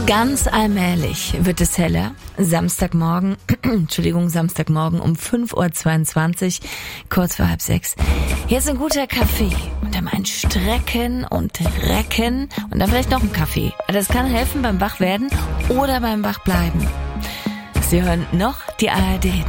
Ganz allmählich wird es heller. Samstagmorgen um 5:22 Uhr, kurz vor 5:30. Hier ist ein guter Kaffee und dann ein Strecken und Recken und dann vielleicht noch ein Kaffee. Das kann helfen beim Wachwerden oder beim Wachbleiben. Sie hören noch die ARD